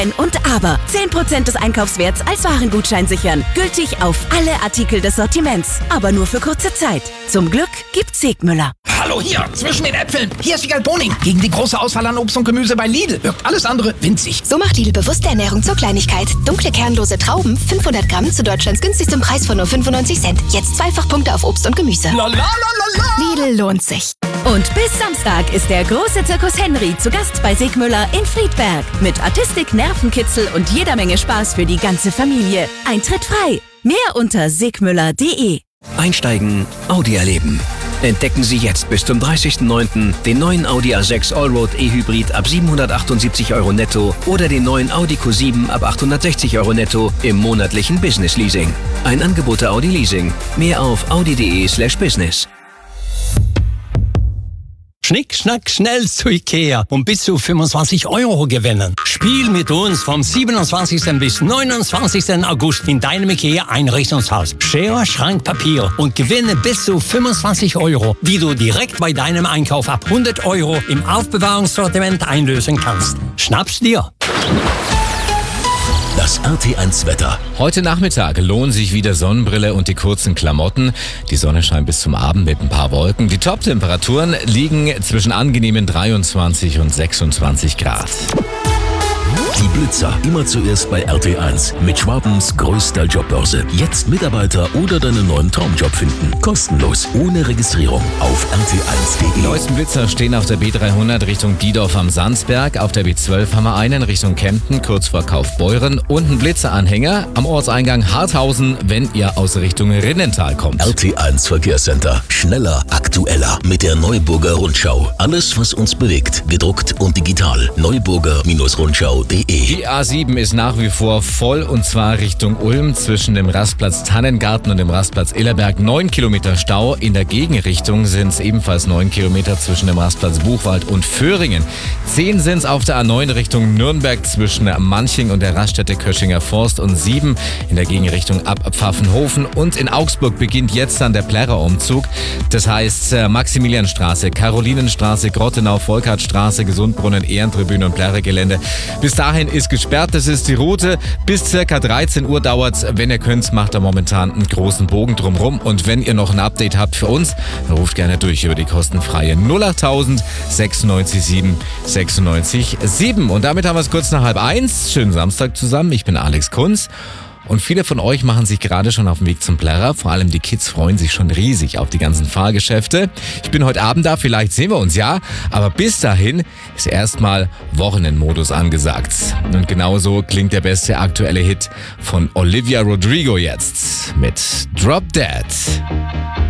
Und aber 10% des Einkaufswerts als Warengutschein sichern. Gültig auf alle Artikel des Sortiments. Aber nur für kurze Zeit. Zum Glück gibt's Segmüller. Hallo hier, zwischen den Äpfeln. Hier ist Wiegald Boning. Gegen die große Auswahl an Obst und Gemüse bei Lidl wirkt alles andere winzig. So macht Lidl bewusste Ernährung zur Kleinigkeit. Dunkle kernlose Trauben, 500 Gramm zu Deutschlands günstigstem Preis von nur 95 Cent. Jetzt Zweifachpunkte auf Obst und Gemüse. Lidl lohnt sich. Und bis Samstag ist der große Zirkus Henry zu Gast bei Segmüller in Friedberg. Mit Artistik, Nervenkitzel und jeder Menge Spaß für die ganze Familie. Eintritt frei. Mehr unter segmüller.de. Einsteigen, Audi erleben. Entdecken Sie jetzt bis zum 30.09. den neuen Audi A6 Allroad E-Hybrid ab 778 € netto oder den neuen Audi Q7 ab 860 € netto im monatlichen Business Leasing. Ein Angebot der Audi Leasing. Mehr auf audi.de/business. Schnick, schnack, schnell zu Ikea und bis zu 25 € gewinnen. Spiel mit uns vom 27. bis 29. August in deinem Ikea-Einrichtungshaus. Schere, Schrank, Papier und gewinne bis zu 25 €, die du direkt bei deinem Einkauf ab 100 € im Aufbewahrungssortiment einlösen kannst. Schnapp's dir! Das RT1 Wetter. Heute Nachmittag lohnen sich wieder Sonnenbrille und die kurzen Klamotten. Die Sonne scheint bis zum Abend mit ein paar Wolken. Die Top-Temperaturen liegen zwischen angenehmen 23 und 26 Grad. Die Blitzer immer zuerst bei RT1 mit Schwabens größter Jobbörse. Jetzt Mitarbeiter oder deinen neuen Traumjob finden. Kostenlos, ohne Registrierung auf rt1.de. Die neuesten Blitzer stehen auf der B300 Richtung Diedorf am Sandsberg. Auf der B12 haben wir einen Richtung Kempten, kurz vor Kaufbeuren. Und einen Blitzeranhänger am Ortseingang Harthausen, wenn ihr aus Richtung Rinnental kommt. RT1 Verkehrscenter. Schneller, aktueller mit der Neuburger Rundschau. Alles, was uns bewegt, gedruckt und digital. Neuburger-Rundschau.de. Die A7 ist nach wie vor voll und zwar Richtung Ulm zwischen dem Rastplatz Tannengarten und dem Rastplatz Illerberg. 9 Kilometer Stau. In der Gegenrichtung sind es ebenfalls 9 Kilometer zwischen dem Rastplatz Buchwald und Föhringen. 10 sind es auf der A9 Richtung Nürnberg zwischen Manching und der Raststätte Köschinger Forst und 7 in der Gegenrichtung ab Pfaffenhofen. Und in Augsburg beginnt jetzt dann der Plärrer-Umzug. Das heißt Maximilianstraße, Karolinenstraße, Grottenau, Volkhartstraße, Gesundbrunnen, Ehrentribüne und Plärrer-Gelände. Bis dahin ist gesperrt, das ist die Route. Bis circa 13 Uhr dauert's. Wenn ihr könnt, macht ihr momentan einen großen Bogen drumherum. Und wenn ihr noch ein Update habt für uns, dann ruft gerne durch über die kostenfreie 08000 96 7 96 7. Und damit haben wir es kurz nach 12:30. Schönen Samstag zusammen. Ich bin Alex Kunz. Und viele von euch machen sich gerade schon auf den Weg zum Plärrer. Vor allem die Kids freuen sich schon riesig auf die ganzen Fahrgeschäfte. Ich bin heute Abend da, vielleicht sehen wir uns ja. Aber bis dahin ist erstmal Wochenendmodus angesagt. Und genauso klingt der beste aktuelle Hit von Olivia Rodrigo jetzt mit Drop Dead.